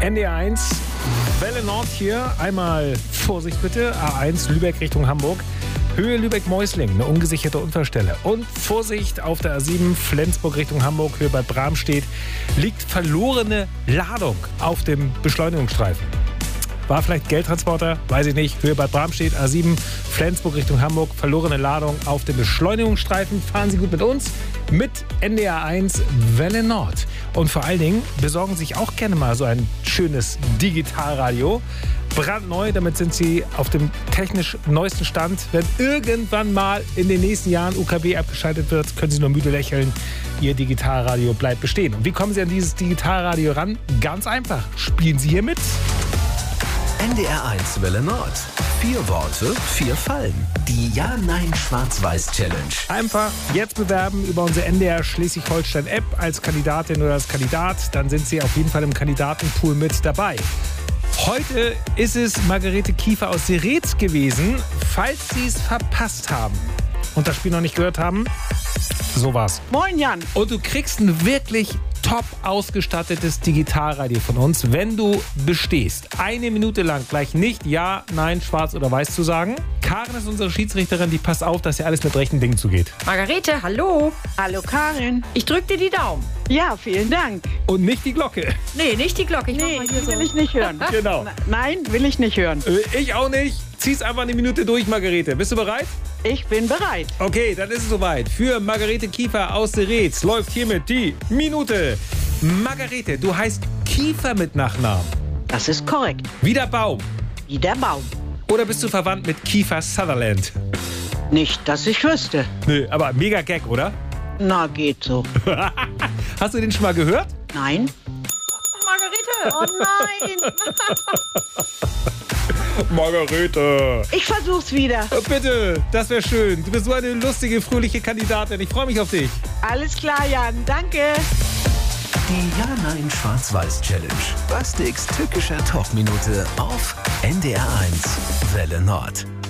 NDR 1, Welle Nord hier. Einmal Vorsicht bitte, A1 Lübeck Richtung Hamburg. Höhe Lübeck-Mäusling, eine ungesicherte Unfallstelle. Und Vorsicht auf der A7 Flensburg Richtung Hamburg, Höhe bei Bramstedt, liegt verlorene Ladung auf dem Beschleunigungsstreifen. War vielleicht Geldtransporter, weiß ich nicht. Höhe bei Bramstedt, A7 Flensburg Richtung Hamburg, verlorene Ladung auf dem Beschleunigungsstreifen. Fahren Sie gut mit uns, mit NDR 1 Welle Nord. Und vor allen Dingen besorgen Sie sich auch gerne mal so ein schönes Digitalradio. Brandneu, damit sind Sie auf dem technisch neuesten Stand. Wenn irgendwann mal in den nächsten Jahren UKW abgeschaltet wird, können Sie nur müde lächeln. Ihr Digitalradio bleibt bestehen. Und wie kommen Sie an dieses Digitalradio ran? Ganz einfach. Spielen Sie hier mit. NDR 1 Welle Nord. 4 Worte, 4 Fallen. Die Ja-Nein-Schwarz-Weiß-Challenge. Einfach jetzt bewerben über unsere NDR Schleswig-Holstein-App als Kandidatin oder als Kandidat. Dann sind Sie auf jeden Fall im Kandidatenpool mit dabei. Heute ist es Margarete Kiefer aus Seretz gewesen. Falls Sie es verpasst haben und das Spiel noch nicht gehört haben, so war's. Moin Jan. Und du kriegst ein wirklich top ausgestattetes Digitalradio von uns, wenn du bestehst. 1 Minute lang gleich nicht Ja, Nein, Schwarz oder Weiß zu sagen. Karin ist unsere Schiedsrichterin, die passt auf, dass hier alles mit rechten Dingen zugeht. Margarete, hallo. Hallo Karin. Ich drück dir die Daumen. Ja, vielen Dank. Und nicht die Glocke. Nee, nicht die Glocke. Ich mach Nee, mal hier die so. will ich nicht hören. Genau. Nein, will ich nicht hören. Ich auch nicht. Zieh's einfach 1 Minute durch, Margarete. Bist du bereit? Ich bin bereit. Okay, dann ist es soweit. Für Margarete Kiefer aus Seretz läuft hiermit die Minute. Margarete, du heißt Kiefer mit Nachnamen. Das ist korrekt. Wie der Baum. Wie der Baum. Oder bist du verwandt mit Kiefer Sutherland? Nicht, dass ich wüsste. Nö, aber mega Gag, oder? Na, geht so. Hast du den schon mal gehört? Nein. Margarete. Oh nein. Margarete. Ich versuch's wieder. Bitte, das wäre schön. Du bist so eine lustige, fröhliche Kandidatin. Ich freue mich auf dich. Alles klar, Jan. Danke. Die Ja-Nein-Schwarz-Weiß-Challenge. Bastiks tückischer Talkminute auf NDR 1 Welle Nord.